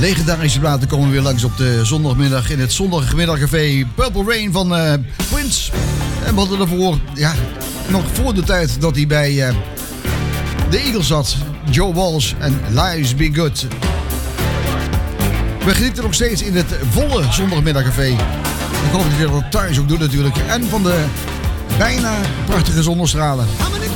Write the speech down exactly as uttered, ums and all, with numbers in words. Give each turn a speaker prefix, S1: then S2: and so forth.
S1: Legendarische platen komen weer langs op de zondagmiddag in het zondagmiddagcafé Purple Rain van uh, Prince. En we hadden ervoor, ja, nog voor de tijd dat hij bij uh, de Eagles zat, Joe Walsh en Lives Be Good. We genieten nog steeds in het volle zondagmiddagcafé. Ik hoop dat jullie dat thuis ook doen natuurlijk. En van de bijna prachtige zonnestralen.